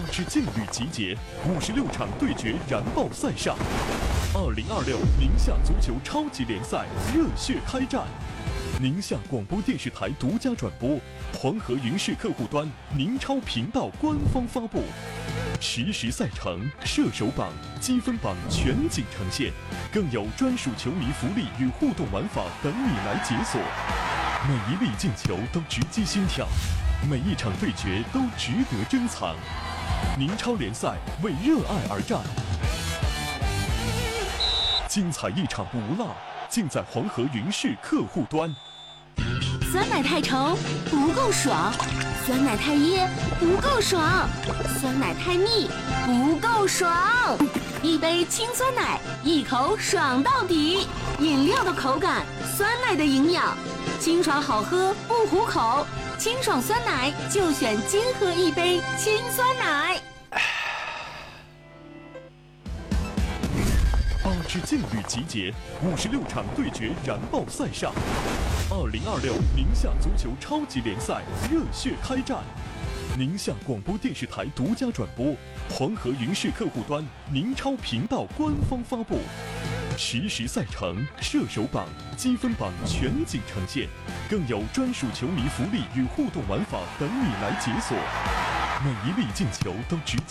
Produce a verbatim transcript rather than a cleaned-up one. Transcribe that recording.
支劲旅集结，五十六场对决燃爆赛上。二零二六宁夏足球超级联赛热血开战，宁夏广播电视台独家转播，黄河云视客户端、宁超频道官方发布。实时赛程、射手榜、积分榜全景呈现，更有专属球迷福利与互动玩法等你来解锁。每一粒进球都直击心跳，每一场对决都值得珍藏。宁超联赛为热爱而战，精彩一场不落，尽在黄河云视客户端。 酸奶太稠不够爽，酸奶太噎不够爽，酸奶太腻不够爽。一杯清酸奶，一口爽到底。饮料的口感，酸奶的营养，清爽好喝不糊口，清爽酸奶就选金河一杯清酸奶。 八支劲旅集结，五十六场对决燃爆赛上。二零二六宁夏足球超级联赛热血开战，宁夏广播电视台独家转播，黄河云视客户端、宁超频道官方发布。实时赛程、射手榜、积分榜全景呈现，更有专属球迷福利与互动玩法等你来解锁。每一粒进球都值